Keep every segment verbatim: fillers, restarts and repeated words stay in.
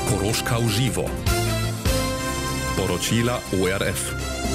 Koroška v živo. Poročila O R F.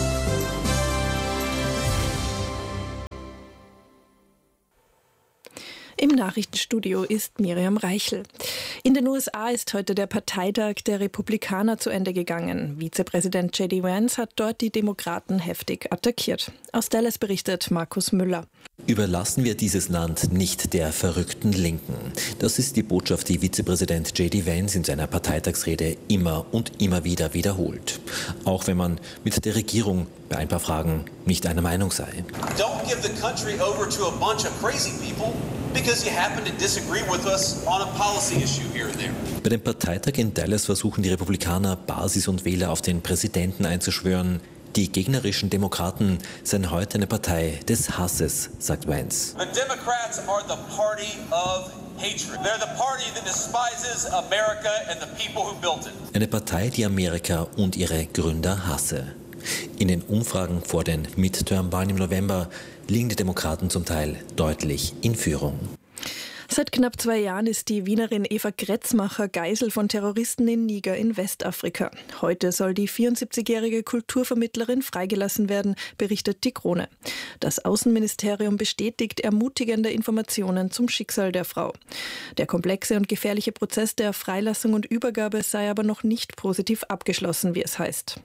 Im Nachrichtenstudio ist Miriam Reichel. In den U S A ist heute der Parteitag der Republikaner zu Ende gegangen. Vizepräsident J D Vance hat dort die Demokraten heftig attackiert. Aus Dallas berichtet Markus Müller. Überlassen wir dieses Land nicht der verrückten Linken. Das ist die Botschaft, die Vizepräsident J D Vance in seiner Parteitagsrede immer und immer wieder wiederholt. Auch wenn man mit der Regierung bei ein paar Fragen nicht einer Meinung sei. Don't give the country over to a bunch of crazy people because you happen to disagree with us on a policy issue here and there. Bei dem Parteitag in Dallas versuchen die Republikaner, Basis und Wähler auf den Präsidenten einzuschwören. Die gegnerischen Demokraten seien heute eine Partei des Hasses, sagt Vance. The Democrats are the party of hatred. They're the party that despises America and the people who built it. Eine Partei, die Amerika und ihre Gründer hasse. In den Umfragen vor den Midterm-Wahlen im November liegen die Demokraten zum Teil deutlich in Führung. Seit knapp zwei Jahren ist die Wienerin Eva Kretzmacher Geisel von Terroristen in Niger in Westafrika. Heute soll die vierundsiebzigjährige Kulturvermittlerin freigelassen werden, berichtet die Krone. Das Außenministerium bestätigt ermutigende Informationen zum Schicksal der Frau. Der komplexe und gefährliche Prozess der Freilassung und Übergabe sei aber noch nicht positiv abgeschlossen, wie es heißt.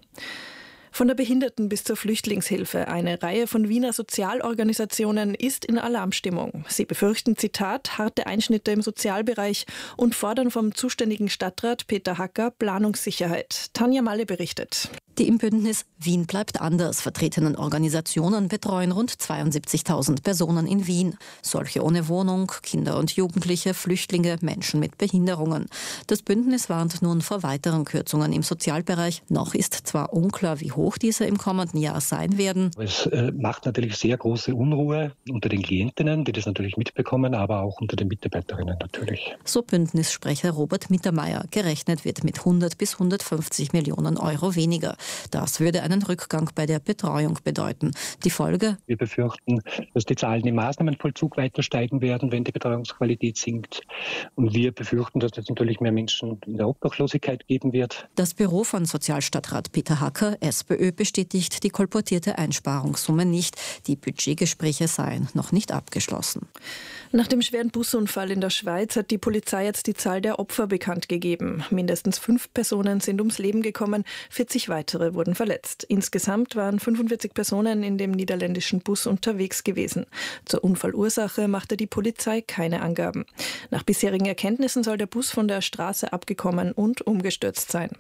Von der Behinderten- bis zur Flüchtlingshilfe. Eine Reihe von Wiener Sozialorganisationen ist in Alarmstimmung. Sie befürchten, Zitat, harte Einschnitte im Sozialbereich und fordern vom zuständigen Stadtrat Peter Hacker Planungssicherheit. Tanja Malle berichtet. Die im Bündnis Wien bleibt anders vertretenen Organisationen betreuen rund zweiundsiebzigtausend Personen in Wien. Solche ohne Wohnung, Kinder und Jugendliche, Flüchtlinge, Menschen mit Behinderungen. Das Bündnis warnt nun vor weiteren Kürzungen im Sozialbereich. Noch ist zwar unklar, wie hoch diese im kommenden Jahr sein werden. Es äh, macht natürlich sehr große Unruhe unter den Klientinnen, die das natürlich mitbekommen, aber auch unter den Mitarbeiterinnen natürlich. So Bündnissprecher Robert Mittermeier. Gerechnet wird mit hundert bis hundertfünfzig Millionen Euro weniger. Das würde einen Rückgang bei der Betreuung bedeuten. Die Folge? Wir befürchten, dass die Zahlen im Maßnahmenvollzug weiter steigen werden, wenn die Betreuungsqualität sinkt. Und wir befürchten, dass es natürlich mehr Menschen in der Obdachlosigkeit geben wird. Das Büro von Sozialstadtrat Peter Hacker, SPÖ, bestätigt die kolportierte Einsparungssumme nicht. Die Budgetgespräche seien noch nicht abgeschlossen. Nach dem schweren Busunfall in der Schweiz hat die Polizei jetzt die Zahl der Opfer bekannt gegeben. Mindestens fünf Personen sind ums Leben gekommen, vierzig weitere wurden verletzt. Insgesamt waren fünfundvierzig Personen in dem niederländischen Bus unterwegs gewesen. Zur Unfallursache machte die Polizei keine Angaben. Nach bisherigen Erkenntnissen soll der Bus von der Straße abgekommen und umgestürzt sein.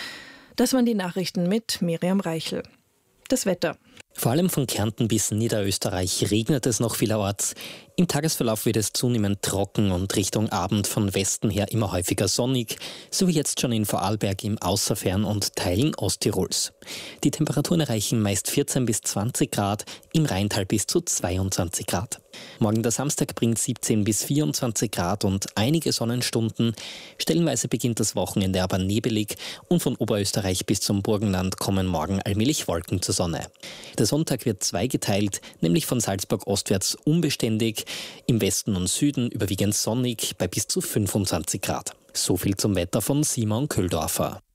Das waren die Nachrichten mit Miriam Reichel. Das Wetter. Vor allem von Kärnten bis Niederösterreich regnet es noch vielerorts. Im Tagesverlauf wird es zunehmend trocken und Richtung Abend von Westen her immer häufiger sonnig, so wie jetzt schon in Vorarlberg im Außerfern und Teilen Osttirols. Die Temperaturen erreichen meist vierzehn bis zwanzig Grad, im Rheintal bis zu zweiundzwanzig Grad. Morgen der Samstag bringt siebzehn bis vierundzwanzig Grad und einige Sonnenstunden. Stellenweise beginnt das Wochenende aber nebelig und von Oberösterreich bis zum Burgenland kommen morgen allmählich Wolken zur Sonne. Der Sonntag wird zweigeteilt, nämlich von Salzburg ostwärts unbeständig, im Westen und Süden überwiegend sonnig bei bis zu fünfundzwanzig Grad. So viel zum Wetter von Simon Köhldorfer.